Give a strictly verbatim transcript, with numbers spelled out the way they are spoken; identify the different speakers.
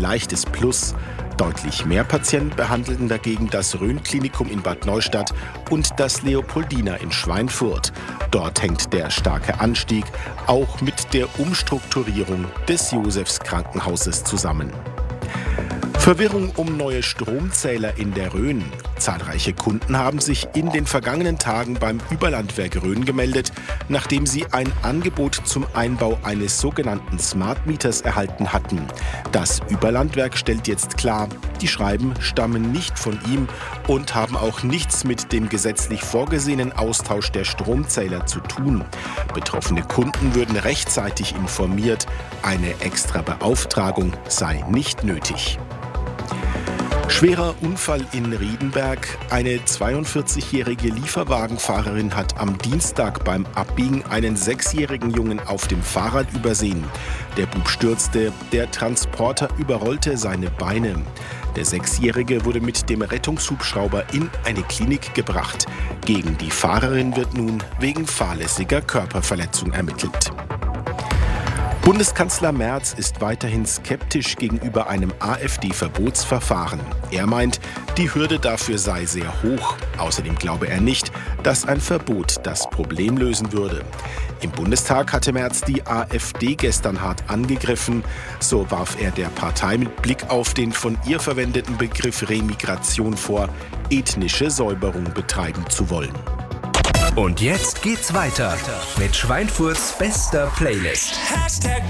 Speaker 1: leichtes Plus. Deutlich mehr Patienten behandelten dagegen das Rhön-Klinikum in Bad Neustadt und das Leopoldina in Schweinfurt. Dort hängt der starke Anstieg auch mit der Umstrukturierung des Josephs-Krankenhauses zusammen. Verwirrung um neue Stromzähler in der Rhön. Zahlreiche Kunden haben sich in den vergangenen Tagen beim Überlandwerk Rhön gemeldet, nachdem sie ein Angebot zum Einbau eines sogenannten Smart Meters erhalten hatten. Das Überlandwerk stellt jetzt klar, die Schreiben stammen nicht von ihm und haben auch nichts mit dem gesetzlich vorgesehenen Austausch der Stromzähler zu tun. Betroffene Kunden würden rechtzeitig informiert, eine extra Beauftragung sei nicht nötig. Schwerer Unfall in Riedenberg. Eine zweiundvierzigjährige Lieferwagenfahrerin hat am Dienstag beim Abbiegen einen sechsjährigen Jungen auf dem Fahrrad übersehen. Der Bub stürzte, der Transporter überrollte seine Beine. Der Sechsjährige wurde mit dem Rettungshubschrauber in eine Klinik gebracht. Gegen die Fahrerin wird nun wegen fahrlässiger Körperverletzung ermittelt. Bundeskanzler Merz ist weiterhin skeptisch gegenüber einem AfD-Verbotsverfahren. Er meint, die Hürde dafür sei sehr hoch. Außerdem glaube er nicht, dass ein Verbot das Problem lösen würde. Im Bundestag hatte Merz die AfD gestern hart angegriffen. So warf er der Partei mit Blick auf den von ihr verwendeten Begriff Remigration vor, ethnische Säuberung betreiben zu wollen.
Speaker 2: Und jetzt geht's weiter mit Schweinfurts bester Playlist.
Speaker 3: Hashtag